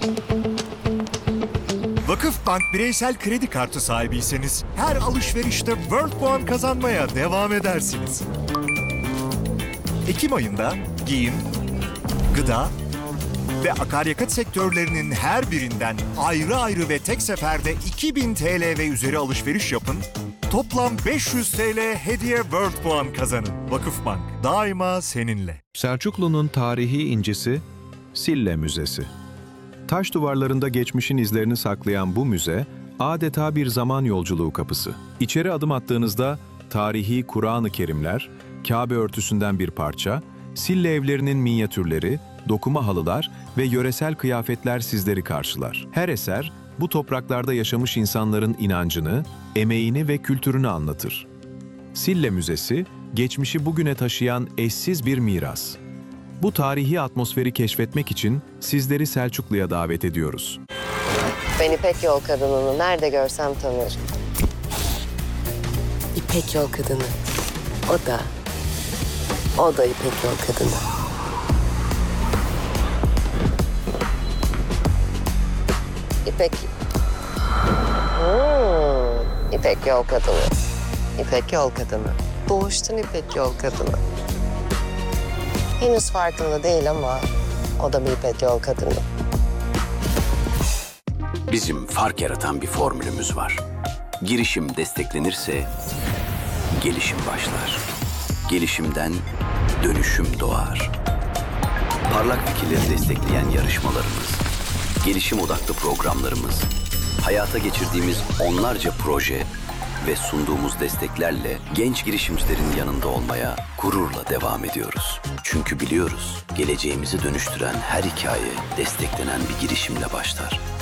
Vakıfbank bireysel kredi kartı sahibiyseniz her alışverişte World Puan kazanmaya devam edersiniz. Ekim ayında giyim, gıda ve akaryakıt sektörlerinin her birinden ayrı ayrı ve tek seferde 2000 TL ve üzeri alışveriş yapın. Toplam 500 TL hediye World Puan kazanın. Vakıfbank daima seninle. Selçuklu'nun tarihi incisi Sille Müzesi. Taş duvarlarında geçmişin izlerini saklayan bu müze adeta bir zaman yolculuğu kapısı. İçeri adım attığınızda tarihi Kur'an-ı Kerimler, Kabe örtüsünden bir parça, Sille evlerinin minyatürleri, dokuma halılar ve yöresel kıyafetler sizleri karşılar. Her eser bu topraklarda yaşamış insanların inancını, emeğini ve kültürünü anlatır. Sille Müzesi, geçmişi bugüne taşıyan eşsiz bir miras. Bu tarihi atmosferi keşfetmek için sizleri Selçuklu'ya davet ediyoruz. Ben İpek Yol Kadını'nı nerede görsem tanırım. İpek Yol Kadını. O da İpek Yol Kadını. İpek... İpek Yol Kadını. İpek Yol Kadını. Doğuştan İpek Yol Kadını. Henüz farkında değil ama o da bir İpek Yol Kadını. Bizim fark yaratan bir formülümüz var. Girişim desteklenirse gelişim başlar. Gelişimden dönüşüm doğar. Parlak fikirleri destekleyen yarışmalarımız, gelişim odaklı programlarımız, hayata geçirdiğimiz onlarca proje ve sunduğumuz desteklerle genç girişimcilerin yanında olmaya gururla devam ediyoruz. Çünkü biliyoruz, geleceğimizi dönüştüren her hikaye desteklenen bir girişimle başlar.